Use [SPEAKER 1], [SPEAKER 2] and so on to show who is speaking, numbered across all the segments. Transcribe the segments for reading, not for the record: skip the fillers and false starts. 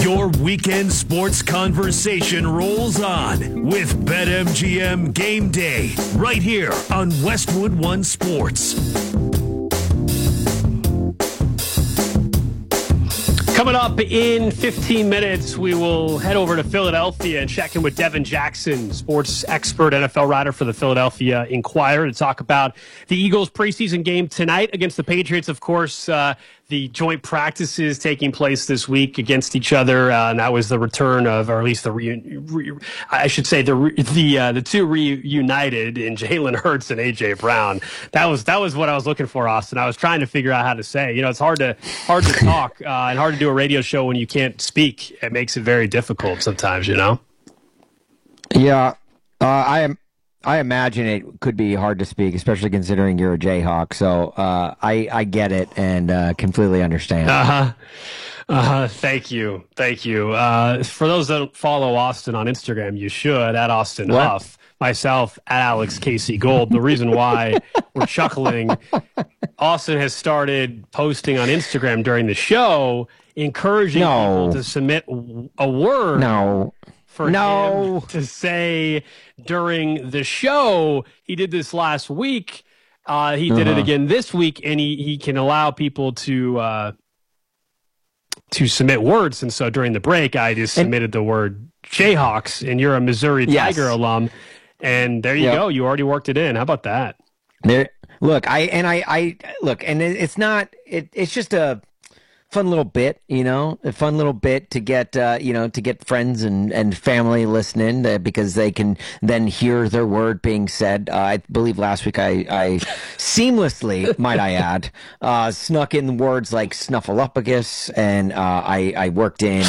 [SPEAKER 1] Your weekend sports conversation rolls on with BetMGM Game Day right here on Westwood One Sports.
[SPEAKER 2] Coming up in 15 minutes, we will head over to Philadelphia and check in with Devin Jackson, sports expert, NFL writer for the Philadelphia Inquirer, to talk about the Eagles' preseason game tonight against the Patriots. Of course, the joint practices taking place this week against each other, and that was the return of, or at least the two reunited in Jalen Hurts and AJ Brown. That was what I was looking for, Austin. I was trying to figure out how to say. It's hard to talk and hard to do a radio show when you can't speak. It makes it very difficult sometimes,
[SPEAKER 3] Yeah, I imagine it could be hard to speak, especially considering you're a Jayhawk. So I get it and completely understand.
[SPEAKER 2] Thank you. For those that don't follow Austin on Instagram, you should, at Austin Huff. Myself, at Alex Casey Gold. The reason why we're chuckling, Austin has started posting on Instagram during the show, encouraging people to submit a word for him to say during the show. He did this last week. He did it again this week, and he can allow people to submit words. And so during the break, I just submitted the word Jayhawks, and you're a Missouri Tiger alum. And there you go. You already worked it in. How about that? It's just a fun little bit, to get friends and family listening because they can then hear their word being said. I believe last week I seamlessly, might I add, snuck in words like snuffleupagus, and I worked in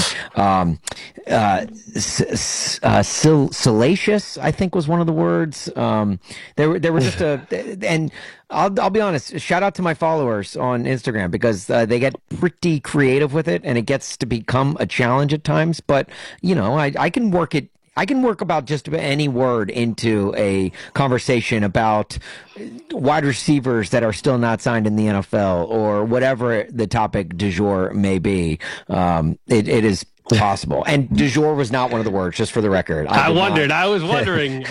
[SPEAKER 2] salacious, I think was one of the words. There were just and I'll be honest, shout out to my followers on Instagram because they get pretty creative with it and it gets to become a challenge at times. But, I can work it. I can work about just about any word into a conversation about wide receivers that are still not signed in the NFL or whatever the topic du jour may be. It is possible. And du jour was not one of the words, just for the record. I was wondering.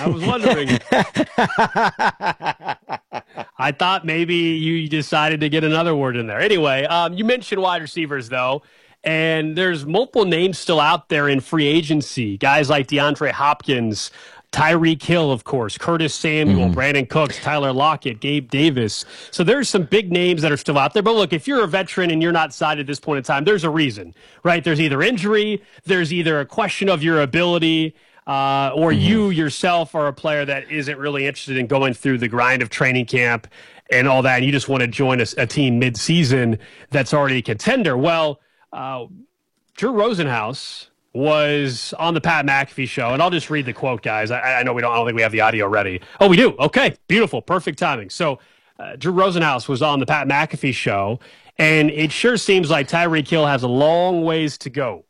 [SPEAKER 2] I thought maybe you decided to get another word in there. Anyway, you mentioned wide receivers, though, and there's multiple names still out there in free agency. Guys like DeAndre Hopkins, Tyreek Hill, of course, Curtis Samuel, Brandon Cooks, Tyler Lockett, Gabe Davis. So there's some big names that are still out there. But look, if you're a veteran and you're not signed at this point in time, there's a reason, right? There's either injury, there's either a question of your ability, or you yourself are a player that isn't really interested in going through the grind of training camp and all that, and you just want to join a team mid-season that's already a contender. Well, Drew Rosenhaus was on the Pat McAfee show, and I'll just read the quote, guys. I don't think we have the audio ready. Oh, we do? Okay, beautiful, perfect timing. So Drew Rosenhaus was on the Pat McAfee show, and it sure seems like Tyreek Hill has a long ways to go.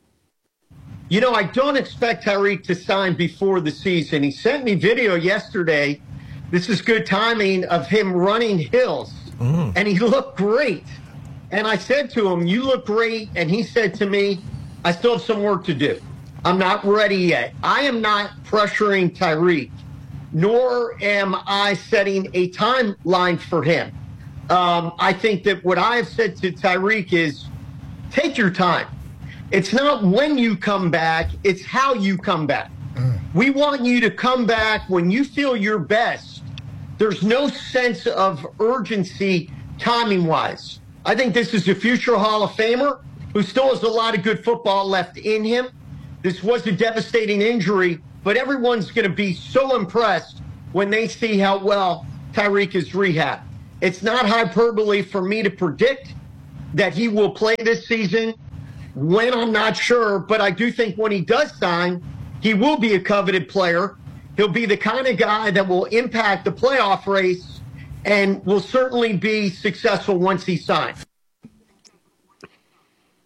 [SPEAKER 4] I don't expect Tyreek to sign before the season. He sent me video yesterday. This is good timing of him running hills, and he looked great. And I said to him, "You look great," and he said to me, "I still have some work to do. I'm not ready yet." I am not pressuring Tyreek, nor am I setting a timeline for him. I think that what I have said to Tyreek is take your time. It's not when you come back, it's how you come back. We want you to come back when you feel your best. There's no sense of urgency timing-wise. I think this is a future Hall of Famer who still has a lot of good football left in him. This was a devastating injury, but everyone's going to be so impressed when they see how well Tyreek is rehabbed. It's not hyperbole for me to predict that he will play this season. When, I'm not sure, but I do think when he does sign, he will be a coveted player. He'll be the kind of guy that will impact the playoff race and will certainly be successful once he signs.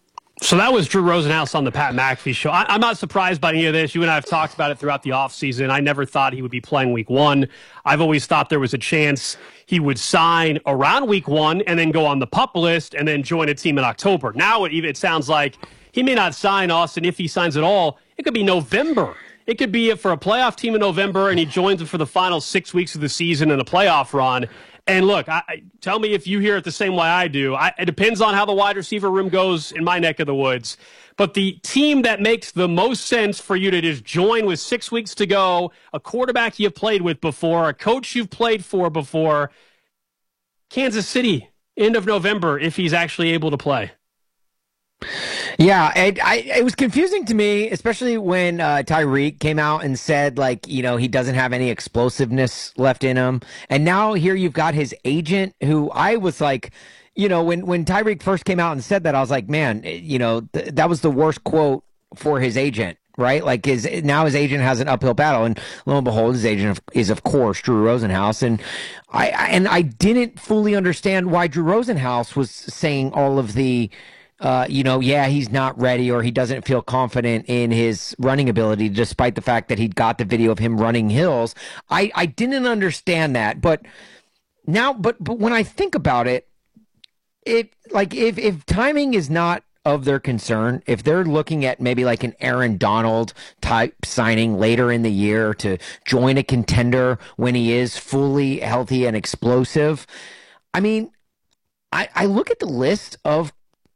[SPEAKER 2] So that was Drew Rosenhaus on the Pat McAfee show. I'm not surprised by any of this. You and I have talked about it throughout the offseason. I never thought he would be playing week 1. I've always thought there was a chance he would sign around week 1 and then go on the PUP list and then join a team in October. Now it sounds like he may not sign, Austin. If he signs at all, it could be November. It could be for a playoff team in November, and he joins them for the final 6 weeks of the season in a playoff run. And look, tell me if you hear it the same way I do. It depends on how the wide receiver room goes in my neck of the woods. But the team that makes the most sense for you to just join with 6 weeks to go, a quarterback you've played with before, a coach you've played for before, Kansas City, end of November, if he's actually able to play.
[SPEAKER 3] Yeah, it was confusing to me, especially when Tyreek came out and said, like, he doesn't have any explosiveness left in him. And now here you've got his agent, who I was like, when Tyreek first came out and said that, I was like, man, that was the worst quote for his agent, right? Like now his agent has an uphill battle, and lo and behold, his agent is of course Drew Rosenhaus. And I didn't fully understand why Drew Rosenhaus was saying all of the he's not ready, or he doesn't feel confident in his running ability, despite the fact that he'd got the video of him running hills. I didn't understand that, but when I think about it, if timing is not of their concern, if they're looking at maybe like an Aaron Donald type signing later in the year to join a contender when he is fully healthy and explosive, I mean, I look at the list of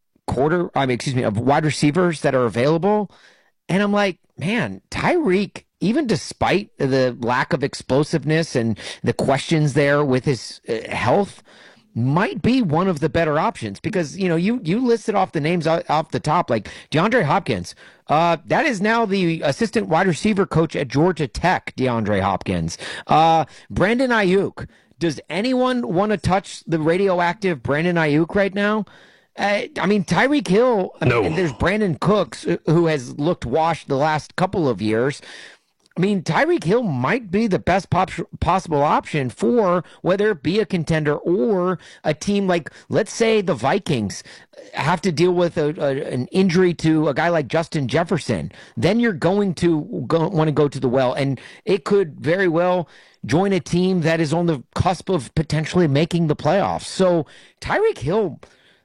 [SPEAKER 3] of wide receivers that are available, and I'm like, man, Tyreek, even despite the lack of explosiveness and the questions there with his health, might be one of the better options, because you listed off the names off the top, like DeAndre Hopkins. That is now the assistant wide receiver coach at Georgia Tech, DeAndre Hopkins. Brandon Ayuk. Does anyone want to touch the radioactive Brandon Ayuk right now? Tyreek Hill,
[SPEAKER 2] no.
[SPEAKER 3] And there's Brandon Cooks, who has looked washed the last couple of years. Tyreek Hill might be the best possible option for whether it be a contender or a team like, let's say, the Vikings have to deal with an injury to a guy like Justin Jefferson. Then you're going to want to go to the well, and it could very well join a team that is on the cusp of potentially making the playoffs. So Tyreek Hill,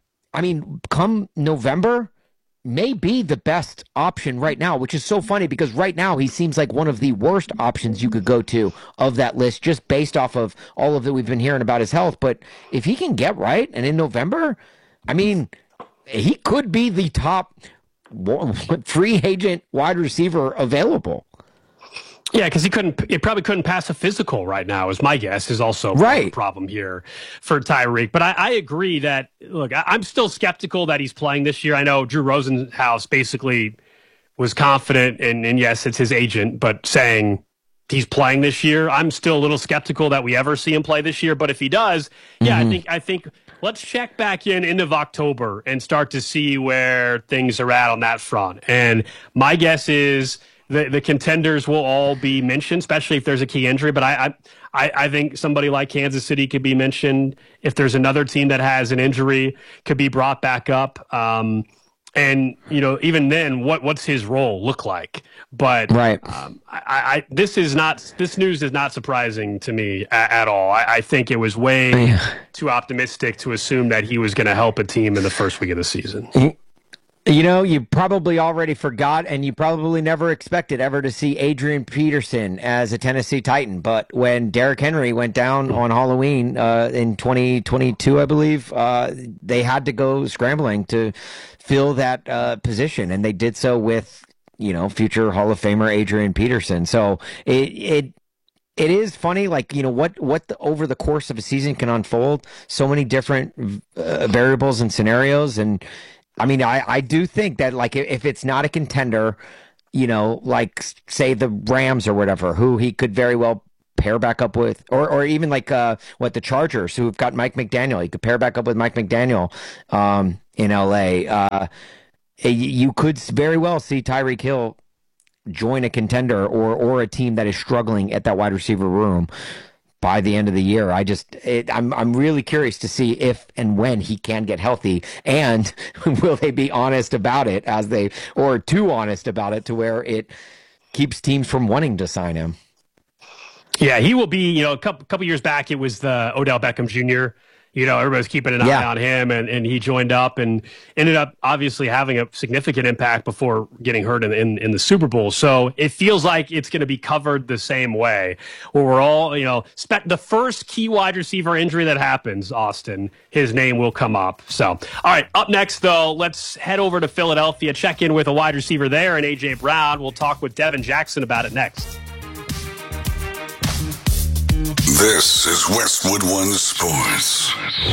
[SPEAKER 3] come November, may be the best option right now, which is so funny because right now he seems like one of the worst options you could go to of that list, just based off of all of that we've been hearing about his health. But if he can get right, and in November, he could be the top free agent wide receiver available.
[SPEAKER 2] Yeah, because he probably couldn't pass a physical right now, is my guess, is also
[SPEAKER 3] right.
[SPEAKER 2] a problem here for Tyreek. But I agree that, look, I'm still skeptical that he's playing this year. I know Drew Rosenhaus basically was confident, and yes, it's his agent, but saying he's playing this year. I'm still a little skeptical that we ever see him play this year. But if he does, I think let's check back in end of October and start to see where things are at on that front. And my guess is the contenders will all be mentioned, especially if there's a key injury. But I think somebody like Kansas City could be mentioned. If there's another team that has an injury, could be brought back up. And even then, what's his role look like? But
[SPEAKER 3] right.
[SPEAKER 2] This news is not surprising to me at all. I think it was way too optimistic to assume that he was going to help a team in the first week of the season.
[SPEAKER 3] You probably already forgot, and you probably never expected ever to see Adrian Peterson as a Tennessee Titan. But when Derrick Henry went down on Halloween in 2022, I believe, they had to go scrambling to fill that position, and they did so with future Hall of Famer Adrian Peterson. So it is funny, what over the course of a season can unfold. So many different variables and scenarios, and I do think that, if it's not a contender, say the Rams or whatever, who he could very well pair back up with, or even the Chargers, who've got Mike McDaniel. He could pair back up with Mike McDaniel in LA. You could very well see Tyreek Hill join a contender or a team that is struggling at that wide receiver room. by the end of the year. I'm really curious to see if and when he can get healthy, and will they be honest about it or too honest about it to where it keeps teams from wanting to sign him.
[SPEAKER 2] Yeah, he will be, a couple years back, it was the Odell Beckham Jr., everybody's keeping an eye on him, and he joined up and ended up obviously having a significant impact before getting hurt in the Super Bowl. So it feels like it's going to be covered the same way, where we're all, the first key wide receiver injury that happens, Austin, his name will come up. So, all right, up next, though, let's head over to Philadelphia, check in with a wide receiver there, and A.J. Brown. We'll talk with Devin Jackson about it next.
[SPEAKER 5] This is Westwood One Sports.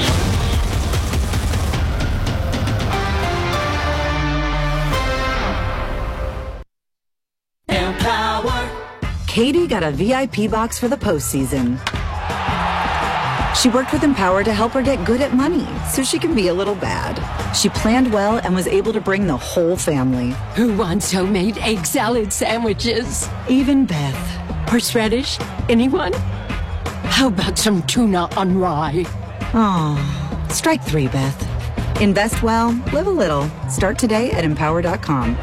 [SPEAKER 6] Katie got a VIP box for the postseason. She worked with Empower to help her get good at money so she can be a little bad. She planned well and was able to bring the whole family.
[SPEAKER 7] Who wants homemade egg salad sandwiches?
[SPEAKER 6] Even Beth.
[SPEAKER 7] Horseradish? Anyone? How about some tuna on rye?
[SPEAKER 6] Oh, strike 3, Beth. Invest well, live a little. Start today at Empower.com.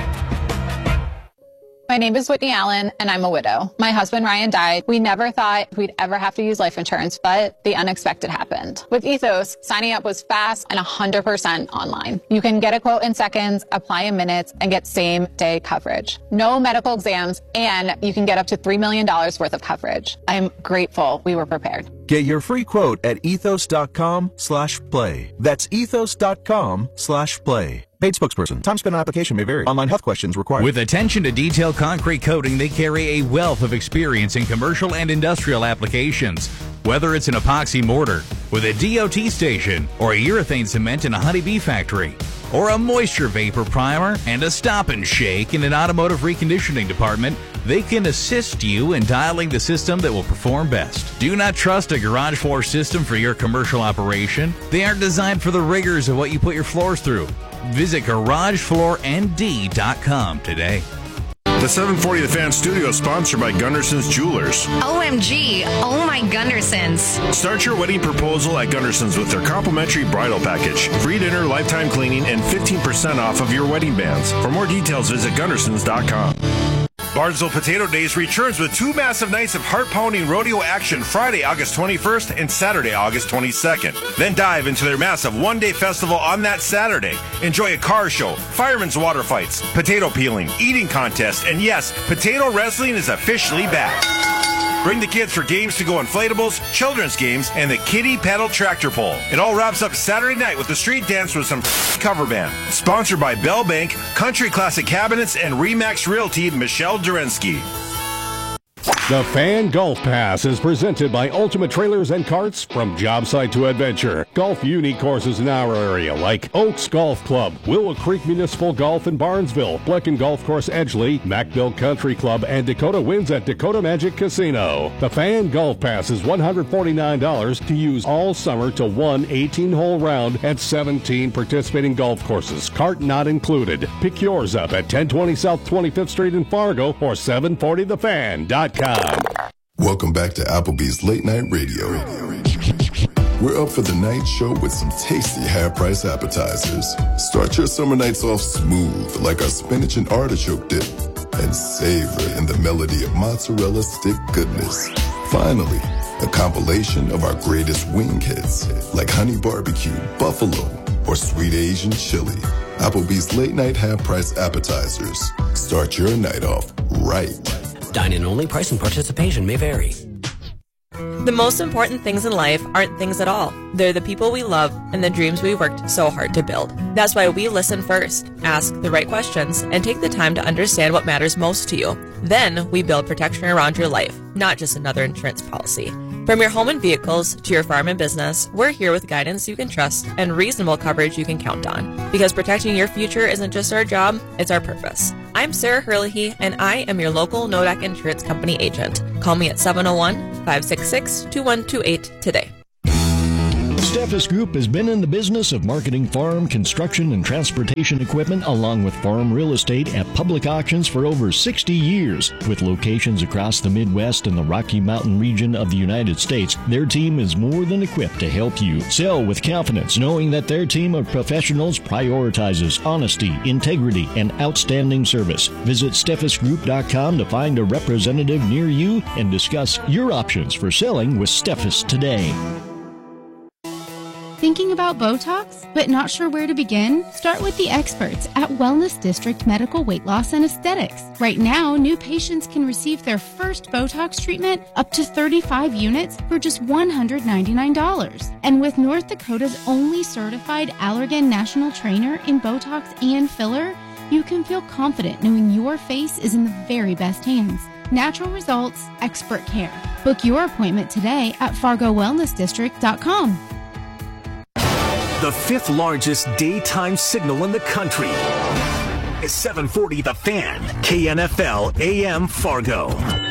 [SPEAKER 8] My name is Whitney Allen, and I'm a widow. My husband, Ryan, died. We never thought we'd ever have to use life insurance, but the unexpected happened. With Ethos, signing up was fast and 100% online. You can get a quote in seconds, apply in minutes, and get same-day coverage. No medical exams, and you can get up to $3 million worth of coverage. I'm grateful we were prepared.
[SPEAKER 9] Get your free quote at ethos.com/play. That's ethos.com/play. Paid spokesperson. Time spent on application may vary. Online health questions required.
[SPEAKER 10] With attention to detail concrete coating, they carry a wealth of experience in commercial and industrial applications. Whether it's an epoxy mortar with a DOT station, or a urethane cement in a honeybee factory, or a moisture vapor primer and a stop and shake in an automotive reconditioning department, they can assist you in dialing the system that will perform best. Do not trust a garage floor system for your commercial operation. They aren't designed for the rigors of what you put your floors through. Visit GarageFloorND.com today.
[SPEAKER 11] The 740 The Fan studio is sponsored by Gunderson's Jewelers.
[SPEAKER 12] OMG, oh my Gundersons.
[SPEAKER 11] Start your wedding proposal at Gunderson's with their complimentary bridal package. Free dinner, lifetime cleaning, and 15% off of your wedding bands. For more details, visit Gundersons.com. Barnesville Potato Days returns with 2 massive nights of heart-pounding rodeo action Friday, August 21st and Saturday, August 22nd. Then dive into their massive one-day festival on that Saturday. Enjoy a car show, firemen's water fights, potato peeling, eating contest, and yes, potato wrestling is officially back. Bring the kids for games to go inflatables, children's games, and the kiddie pedal tractor pull. It all wraps up Saturday night with a street dance with some cover band. Sponsored by Bell Bank, Country Classic Cabinets, and Remax Realty, Michelle Durensky.
[SPEAKER 13] The Fan Golf Pass is presented by Ultimate Trailers and Carts. From job site to adventure, golf unique courses in our area like Oaks Golf Club, Willow Creek Municipal Golf in Barnesville, Blecken Golf Course Edgeley, Macville Country Club, and Dakota Winds at Dakota Magic Casino. The Fan Golf Pass is $149 to use all summer to one 18-hole round at 17 participating golf courses, cart not included. Pick yours up at 1020 South 25th Street in Fargo or 740thefan.com.
[SPEAKER 14] Welcome back to Applebee's Late Night Radio. We're up for the night show with some tasty half-price appetizers. Start your summer nights off smooth like our spinach and artichoke dip, and savor in the melody of mozzarella stick goodness. Finally, a compilation of our greatest wing hits like honey barbecue, buffalo, or sweet Asian chili. Applebee's Late Night half-price appetizers. Start your night off right.
[SPEAKER 15] Dine-in only. Price and participation may vary.
[SPEAKER 16] The most important things in life aren't things at all. They're the people we love and the dreams we worked so hard to build. That's why we listen first, ask the right questions, and take the time to understand what matters most to you. Then we build protection around your life, not just another insurance policy. From your home and vehicles to your farm and business, we're here with guidance you can trust and reasonable coverage you can count on. Because protecting your future isn't just our job, it's our purpose. I'm Sarah Herlihy, and I am your local Nodak Insurance Company agent. Call me at 701-566-2128 today.
[SPEAKER 17] Step Steffes Group has been in the business of marketing farm, construction, and transportation equipment along with farm real estate at public auctions for over 60 years. With locations across the Midwest and the Rocky Mountain region of the United States, their team is more than equipped to help you sell with confidence, knowing that their team of professionals prioritizes honesty, integrity, and outstanding service. Visit SteffesGroup.com to find a representative near you and discuss your options for selling with Steffes today.
[SPEAKER 18] Thinking about Botox, but not sure where to begin? Start with the experts at Wellness District Medical Weight Loss and Aesthetics. Right now, new patients can receive their first Botox treatment up to 35 units for just $199. And with North Dakota's only certified Allergan national trainer in Botox and filler, you can feel confident knowing your face is in the very best hands. Natural results, expert care. Book your appointment today at FargoWellnessDistrict.com.
[SPEAKER 19] The fifth largest daytime signal in the country is 740 The Fan, KNFL AM Fargo.